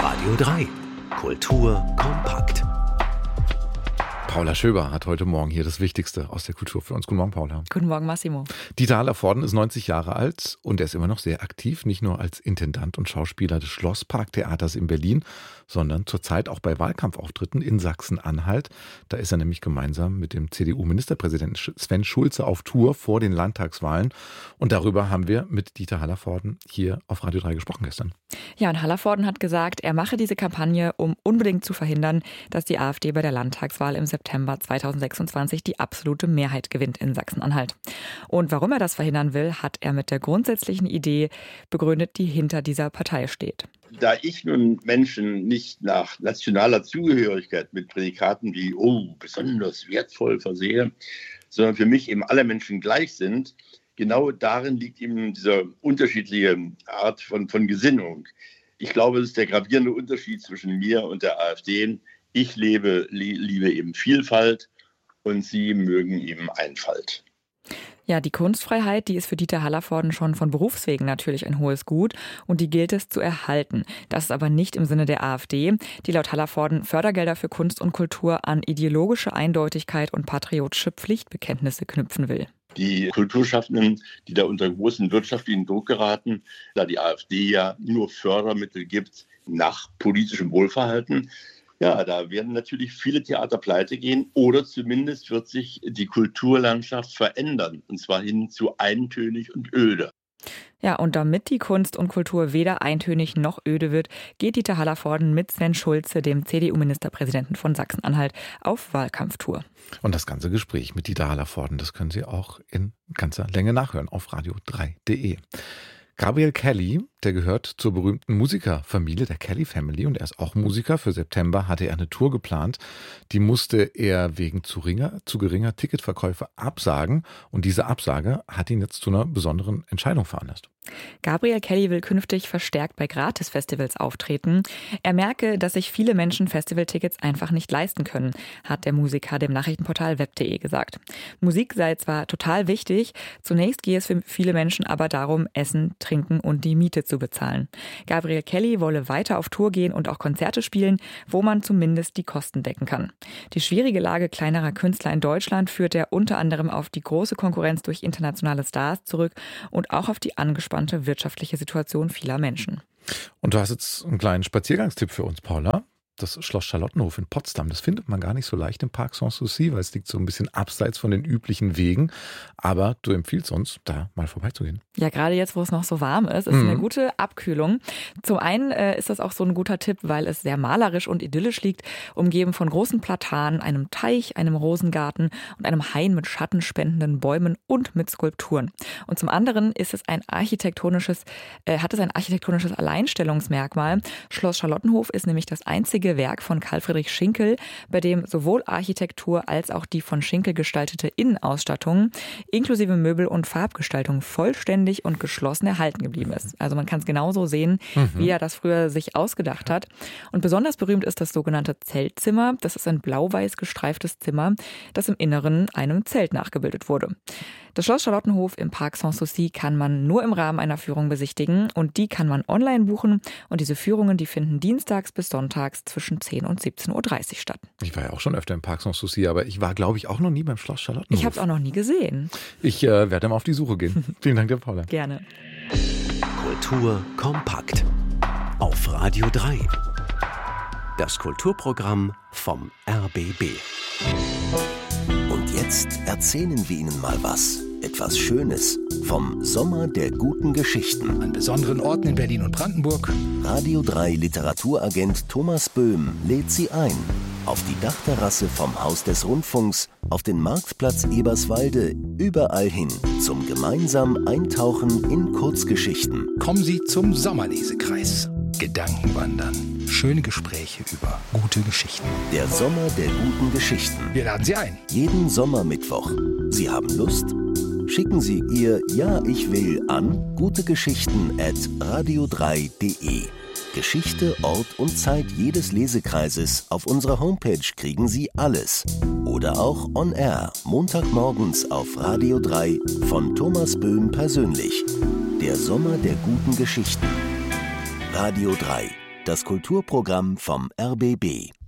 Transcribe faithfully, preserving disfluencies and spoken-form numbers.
Radio drei. Kultur kompakt. Paula Schöber hat heute Morgen hier das Wichtigste aus der Kultur für uns. Guten Morgen, Paula. Guten Morgen, Massimo. Dieter Hallervorden ist neunzig Jahre alt und er ist immer noch sehr aktiv, nicht nur als Intendant und Schauspieler des Schlossparktheaters in Berlin, sondern zurzeit auch bei Wahlkampfauftritten in Sachsen-Anhalt. Da ist er nämlich gemeinsam mit dem C D U-Ministerpräsidenten Sven Schulze auf Tour vor den Landtagswahlen. Und darüber haben wir mit Dieter Hallervorden hier auf Radio drei gesprochen gestern. Ja, und Hallervorden hat gesagt, er mache diese Kampagne, um unbedingt zu verhindern, dass die AfD bei der Landtagswahl im September zweitausendsechsundzwanzig die absolute Mehrheit gewinnt in Sachsen-Anhalt. Und warum er das verhindern will, hat er mit der grundsätzlichen Idee begründet, die hinter dieser Partei steht. Da ich nun Menschen nicht nach nationaler Zugehörigkeit mit Prädikaten wie oh, besonders wertvoll versehe, sondern für mich eben alle Menschen gleich sind, genau darin liegt eben diese unterschiedliche Art von, von Gesinnung. Ich glaube, das ist der gravierende Unterschied zwischen mir und der AfD. Ich lebe, liebe eben Vielfalt und sie mögen eben Einfalt. Ja, die Kunstfreiheit, die ist für Dieter Hallervorden schon von Berufswegen natürlich ein hohes Gut und die gilt es zu erhalten. Das ist aber nicht im Sinne der AfD, die laut Hallervorden Fördergelder für Kunst und Kultur an ideologische Eindeutigkeit und patriotische Pflichtbekenntnisse knüpfen will. Die Kulturschaffenden, die da unter großen wirtschaftlichen Druck geraten, da die AfD ja nur Fördermittel gibt nach politischem Wohlverhalten, ja, da werden natürlich viele Theater pleite gehen oder zumindest wird sich die Kulturlandschaft verändern, und zwar hin zu eintönig und öde. Ja, und damit die Kunst und Kultur weder eintönig noch öde wird, geht Dieter Hallervorden mit Sven Schulze, dem C D U-Ministerpräsidenten von Sachsen-Anhalt, auf Wahlkampftour. Und das ganze Gespräch mit Dieter Hallervorden, das können Sie auch in ganzer Länge nachhören auf radio drei punkt de. Gabriel Kelly, der gehört zur berühmten Musikerfamilie, der Kelly Family, und er ist auch Musiker. Für September hatte er eine Tour geplant. Die musste er wegen zu geringer, zu geringer Ticketverkäufe absagen. Und diese Absage hat ihn jetzt zu einer besonderen Entscheidung veranlasst. Gabriel Kelly will künftig verstärkt bei Gratis-Festivals auftreten. Er merke, dass sich viele Menschen Festivaltickets einfach nicht leisten können, hat der Musiker dem Nachrichtenportal web punkt de gesagt. Musik sei zwar total wichtig, zunächst gehe es für viele Menschen aber darum, Essen, Trinken und die Miete zu bezahlen. Gabriel Kelly wolle weiter auf Tour gehen und auch Konzerte spielen, wo man zumindest die Kosten decken kann. Die schwierige Lage kleinerer Künstler in Deutschland führt er unter anderem auf die große Konkurrenz durch internationale Stars zurück und auch auf die angespannte wirtschaftliche Situation vieler Menschen. Und du hast jetzt einen kleinen Spaziergangstipp für uns, Paula. Das Schloss Charlottenhof in Potsdam, das findet man gar nicht so leicht im Park Sanssouci, weil es liegt so ein bisschen abseits von den üblichen Wegen. Aber du empfiehlst uns, da mal vorbeizugehen. Ja, gerade jetzt, wo es noch so warm ist, ist mhm. eine gute Abkühlung. Zum einen äh, ist das auch so ein guter Tipp, weil es sehr malerisch und idyllisch liegt, umgeben von großen Platanen, einem Teich, einem Rosengarten und einem Hain mit schattenspendenden Bäumen und mit Skulpturen. Und zum anderen ist es ein architektonisches, äh, hat es ein architektonisches Alleinstellungsmerkmal. Schloss Charlottenhof ist nämlich das einzige Werk von Karl Friedrich Schinkel, bei dem sowohl Architektur als auch die von Schinkel gestaltete Innenausstattung inklusive Möbel- und Farbgestaltung vollständig und geschlossen erhalten geblieben ist. Also man kann es genauso sehen, mhm. wie er das früher sich ausgedacht hat. Und besonders berühmt ist das sogenannte Zeltzimmer. Das ist ein blau-weiß gestreiftes Zimmer, das im Inneren einem Zelt nachgebildet wurde. Das Schloss Charlottenhof im Park Sanssouci kann man nur im Rahmen einer Führung besichtigen und die kann man online buchen. Und diese Führungen, die finden dienstags bis sonntags zwischen zehn und siebzehn Uhr dreißig statt. Ich war ja auch schon öfter im Park Sanssouci, aber ich war, glaube ich, auch noch nie beim Schloss Charlottenhof. Ich habe es auch noch nie gesehen. Ich äh, werde mal auf die Suche gehen. Vielen Dank dir, Paula. Gerne. Kultur kompakt auf Radio drei. Das Kulturprogramm vom R B B. Und jetzt erzählen wir Ihnen mal was. Etwas Schönes vom Sommer der guten Geschichten. An besonderen Orten in Berlin und Brandenburg. Radio drei Literaturagent Thomas Böhm lädt Sie ein. Auf die Dachterrasse vom Haus des Rundfunks, auf den Marktplatz Eberswalde, überall hin zum gemeinsamen Eintauchen in Kurzgeschichten. Kommen Sie zum Sommerlesekreis. Gedankenwandern. Schöne Gespräche über gute Geschichten. Der Sommer der guten Geschichten. Wir laden Sie ein. Jeden Sommermittwoch. Sie haben Lust? Schicken Sie Ihr Ja, ich will an gutegeschichten at radio drei punkt de. Geschichte, Ort und Zeit jedes Lesekreises. Auf unserer Homepage kriegen Sie alles. Oder auch on air, Montagmorgens auf Radio drei von Thomas Böhm persönlich. Der Sommer der guten Geschichten. Radio drei. das Kulturprogramm vom R B B.